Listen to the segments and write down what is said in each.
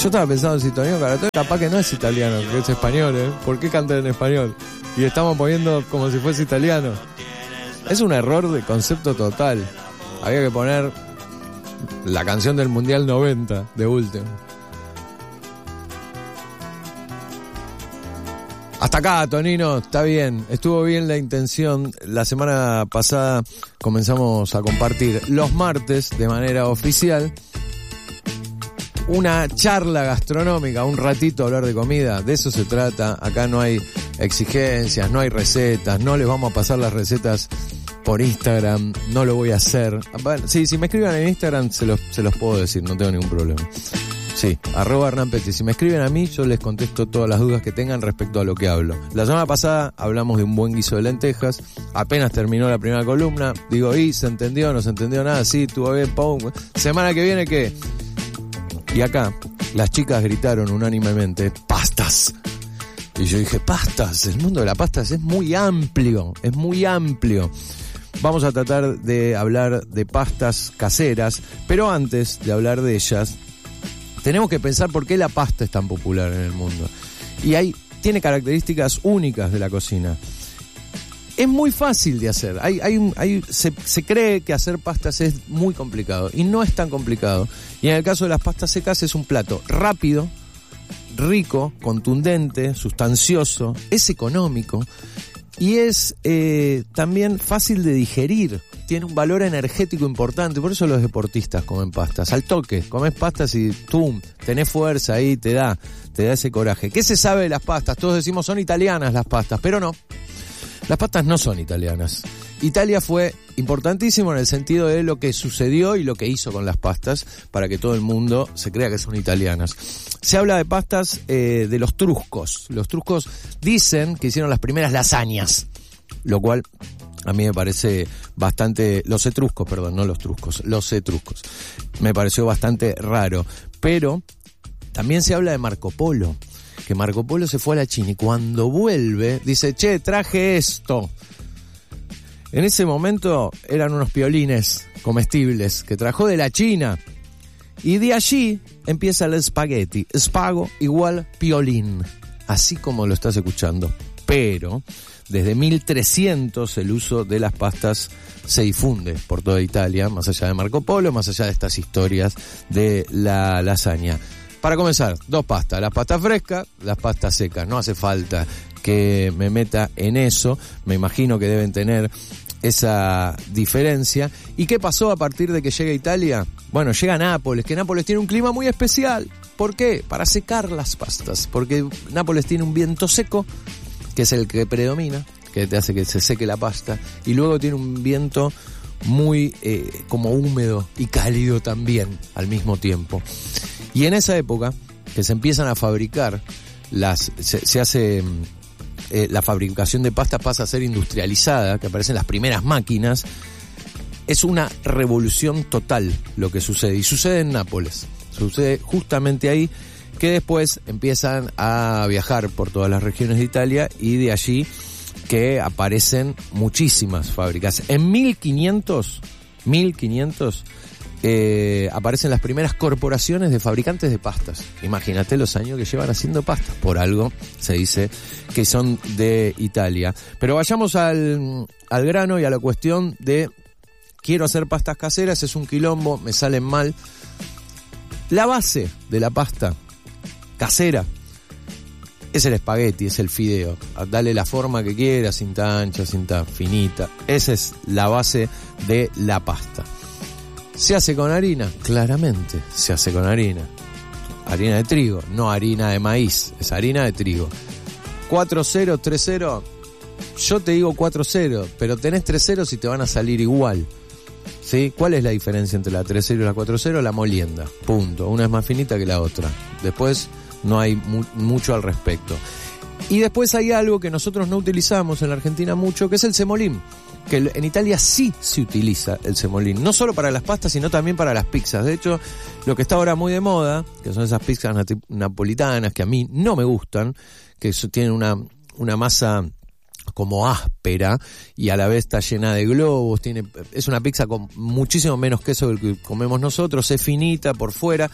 Yo estaba pensando si Tonino Caratola capaz que no es italiano, que es español, ¿eh? ¿Por qué canta en español? Y estamos poniendo como si fuese italiano. Es un error de concepto total. Había que poner la canción del Mundial 90 de último. Hasta acá, Tonino, está bien, estuvo bien la intención. La semana pasada comenzamos a compartir los martes de manera oficial una charla gastronómica, un ratito a hablar de comida, de eso se trata. Acá no hay exigencias, no hay recetas, no les vamos a pasar las recetas por Instagram, no lo voy a hacer. Bueno, sí, si me escriben en Instagram se los puedo decir, no tengo ningún problema. Sí, @HernánPetti. Si me escriben a mí, yo les contesto todas las dudas que tengan respecto a lo que hablo. La semana pasada hablamos de un buen guiso de lentejas. Apenas terminó la primera columna. Digo, ¿se entendió? ¿No se entendió nada? Sí, estuvo bien, pum. Semana que viene, ¿qué? Y acá, las chicas gritaron unánimemente, ¡pastas! Y yo dije, ¡pastas! El mundo de las pastas es muy amplio, es muy amplio. Vamos a tratar de hablar de pastas caseras, pero antes de hablar de ellas, tenemos que pensar por qué la pasta es tan popular en el mundo. Y tiene características únicas de la cocina. Es muy fácil de hacer. Se cree que hacer pastas es muy complicado y no es tan complicado. Y en el caso de las pastas secas es un plato rápido, rico, contundente, sustancioso, es económico y es también fácil de digerir. Tiene un valor energético importante, por eso los deportistas comen pastas. Al toque, comes pastas y ¡tum! Tenés fuerza ahí, te da ese coraje. ¿Qué se sabe de las pastas? Todos decimos son italianas las pastas, pero no. Las pastas no son italianas. Italia fue importantísimo en el sentido de lo que sucedió y lo que hizo con las pastas para que todo el mundo se crea que son italianas. Se habla de pastas de los truscos. Los truscos dicen que hicieron las primeras lasañas, lo cual a mí me parece bastante... Los etruscos. Me pareció bastante raro. Pero también se habla de Marco Polo. Que Marco Polo se fue a la China y cuando vuelve dice, che, traje esto. En ese momento eran unos piolines comestibles que trajo de la China. Y de allí empieza el spaghetti. Spago igual piolín. Así como lo estás escuchando. Pero desde 1300 el uso de las pastas se difunde por toda Italia, más allá de Marco Polo, más allá de estas historias de la lasaña. Para comenzar, dos pastas, las pastas frescas, las pastas secas. No hace falta que me meta en eso, me imagino que deben tener esa diferencia. ¿Y qué pasó a partir de que llega Italia? Bueno, llega Nápoles, que Nápoles tiene un clima muy especial. ¿Por qué? Para secar las pastas, porque Nápoles tiene un viento seco, que es el que predomina, que te hace que se seque la pasta, y luego tiene un viento muy como húmedo y cálido también al mismo tiempo. Y en esa época que se empiezan a fabricar se hace la fabricación de pastas pasa a ser industrializada, que aparecen las primeras máquinas. Es una revolución total lo que sucede, y sucede en Nápoles, sucede justamente ahí, que después empiezan a viajar por todas las regiones de Italia y de allí que aparecen muchísimas fábricas. En 1500 aparecen las primeras corporaciones de fabricantes de pastas. Imagínate los años que llevan haciendo pastas. Por algo se dice que son de Italia. Pero vayamos al grano y a la cuestión de quiero hacer pastas caseras, es un quilombo, me salen mal. La base de la pasta casera es el espagueti, es el fideo. Dale la forma que quieras, cinta ancha, cinta finita. Esa es la base de la pasta. ¿Se hace con harina? Claramente se hace con harina. Harina de trigo, no harina de maíz, es harina de trigo. 4-0, 3-0, yo te digo 4-0, pero tenés 3 ceros y te van a salir igual. ¿Sí? ¿Cuál es la diferencia entre la 3-0 y la 4-0? La molienda, punto. Una es más finita que la otra. Después no hay mucho al respecto. Y después hay algo que nosotros no utilizamos en la Argentina mucho, que es el semolín. Que en Italia sí se utiliza el semolín, no solo para las pastas, sino también para las pizzas. De hecho, lo que está ahora muy de moda, que son esas pizzas napolitanas, que a mí no me gustan, que tienen una masa como áspera y a la vez está llena de globos, es una pizza con muchísimo menos queso del que comemos nosotros, es finita por fuera,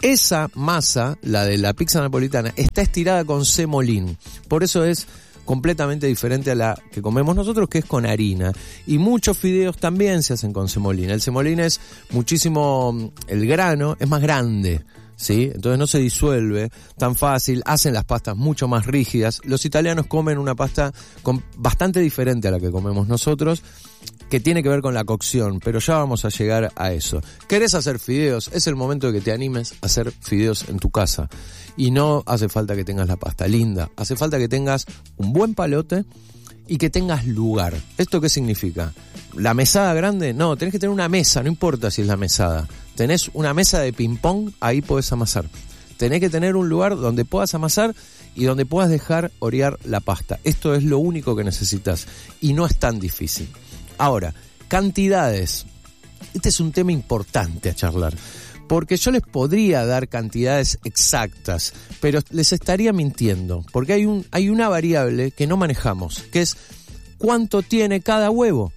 Esa masa, la de la pizza napolitana, está estirada con semolín. Por eso es completamente diferente a la que comemos nosotros, que es con harina. Y muchos fideos también se hacen con semolín. El semolín es muchísimo, el grano es más grande, ¿sí? Entonces no se disuelve tan fácil, hacen las pastas mucho más rígidas. Los italianos comen una pasta bastante diferente a la que comemos nosotros, que tiene que ver con la cocción, pero ya vamos a llegar a eso. ¿Querés hacer fideos? Es el momento de que te animes a hacer fideos en tu casa. Y no hace falta que tengas la pasta linda, hace falta que tengas un buen palote y que tengas lugar. ¿Esto qué significa? ¿La mesada grande? No, tenés que tener una mesa, no importa si es la mesada. Tenés una mesa de ping-pong, ahí podés amasar. Tenés que tener un lugar donde puedas amasar y donde puedas dejar orear la pasta. Esto es lo único que necesitas y no es tan difícil. Ahora, cantidades. Este es un tema importante a charlar, porque yo les podría dar cantidades exactas, pero les estaría mintiendo, porque hay una variable que no manejamos, que es cuánto tiene cada huevo.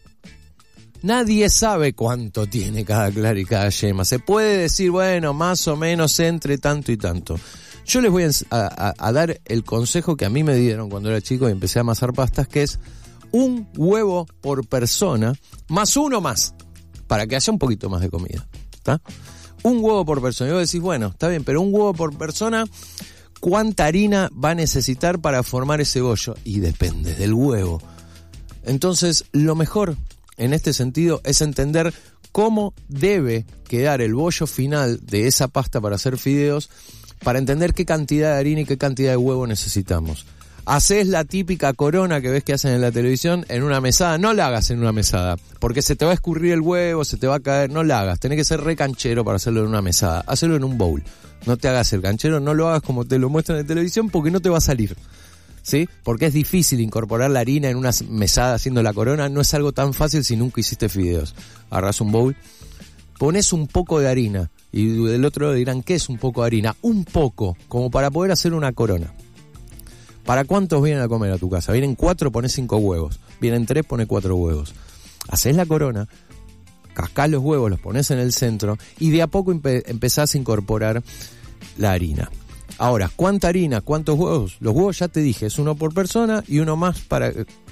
Nadie sabe cuánto tiene cada clara y cada yema. Se puede decir, bueno, más o menos entre tanto y tanto. Yo les voy a dar el consejo que a mí me dieron cuando era chico y empecé a amasar pastas, que es un huevo por persona, más uno más, para que haya un poquito más de comida, ¿está? Un huevo por persona. Y vos decís, bueno, está bien, pero un huevo por persona, ¿cuánta harina va a necesitar para formar ese bollo? Y depende del huevo. Entonces, lo mejor en este sentido es entender cómo debe quedar el bollo final de esa pasta para hacer fideos, para entender qué cantidad de harina y qué cantidad de huevo necesitamos. Hacés la típica corona que ves que hacen en la televisión en una mesada. No la hagas en una mesada, porque se te va a escurrir el huevo, se te va a caer. No la hagas, tenés que ser re canchero para hacerlo en una mesada. Hacelo en un bowl. No te hagas el canchero, no lo hagas como te lo muestran en televisión, porque no te va a salir, ¿sí? Porque es difícil incorporar la harina en una mesada haciendo la corona. No es algo tan fácil si nunca hiciste fideos. Agarrás un bowl, pones un poco de harina, y del otro lado dirán, ¿qué es un poco de harina? Un poco, como para poder hacer una corona. ¿Para cuántos vienen a comer a tu casa? Vienen 4, pones 5 huevos. Vienen 3, pones 4 huevos. Hacés la corona, cascás los huevos, los pones en el centro y de a poco empezás a incorporar la harina. Ahora, ¿cuánta harina? ¿Cuántos huevos? Los huevos ya te dije, es uno por persona y uno más para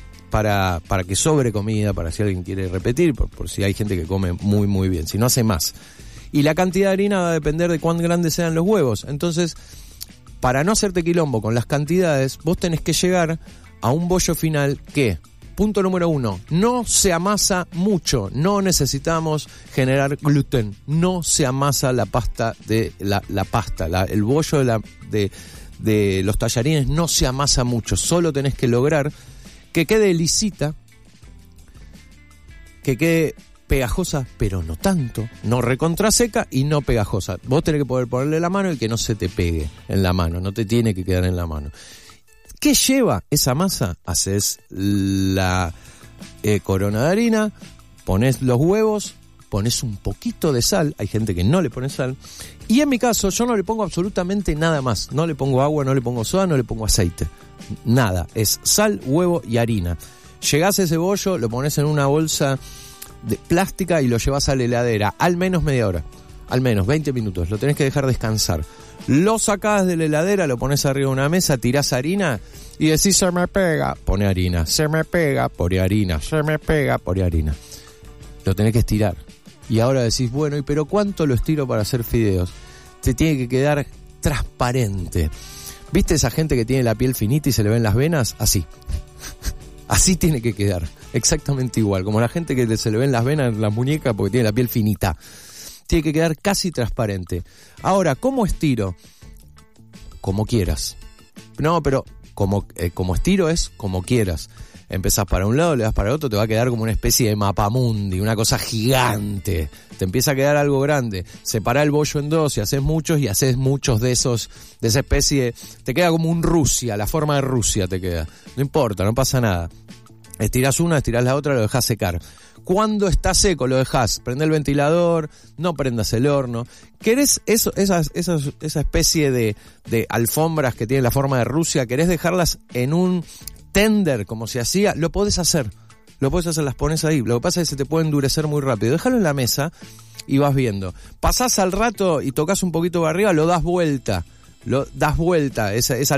que sobre comida, para si alguien quiere repetir, por si hay gente que come muy muy bien, si no hace más. Y la cantidad de harina va a depender de cuán grandes sean los huevos. Entonces, para no hacerte quilombo con las cantidades, vos tenés que llegar a un bollo final que, punto número 1, no se amasa mucho, no necesitamos generar gluten, no se amasa la pasta de la pasta, el bollo de los tallarines no se amasa mucho, solo tenés que lograr que quede lisita, que quede pegajosa, pero no tanto, no recontraseca y no pegajosa. Vos tenés que poder ponerle la mano y que no se te pegue en la mano, no te tiene que quedar en la mano. ¿Qué lleva esa masa? Haces la corona de harina, pones los huevos, pones un poquito de sal, hay gente que no le pone sal, y en mi caso yo no le pongo absolutamente nada más, no le pongo agua, no le pongo soda, no le pongo aceite, nada, es sal, huevo y harina. Llegás a ese bollo, lo pones en una bolsa de plástica y lo llevas a la heladera, al menos media hora, al menos 20 minutos, lo tenés que dejar descansar. Lo sacás de la heladera, lo pones arriba de una mesa, tirás harina y decís se me pega, pone harina, se me pega, pone harina, se me pega, pone harina. Lo tenés que estirar. Y ahora decís, bueno, ¿y pero cuánto lo estiro para hacer fideos? Te tiene que quedar transparente. ¿Viste esa gente que tiene la piel finita y se le ven las venas? Así. Así tiene que quedar, exactamente igual, como la gente que se le ven las venas en las muñecas porque tiene la piel finita. Tiene que quedar casi transparente. Ahora, ¿cómo estiro? Como quieras. No, pero como estiro es como quieras. Empezás para un lado, le das para el otro, te va a quedar como una especie de mapamundi, una cosa gigante. Te empieza a quedar algo grande. Separá el bollo en dos y haces muchos de esos, de esa especie, te queda como un Rusia, la forma de Rusia te queda. No importa, no pasa nada. Estirás una, estirás la otra, lo dejás secar. Cuando está seco lo dejás, prende el ventilador, no prendas el horno. ¿Querés esa especie de alfombras que tienen la forma de Rusia? ¿Querés dejarlas en un tender como se hacía? Lo podés hacer. lo puedes hacer, las pones ahí. Lo que pasa es que se te puede endurecer muy rápido. Déjalo en la mesa y vas viendo. Pasás al rato y tocas un poquito para arriba, lo das vuelta. Esa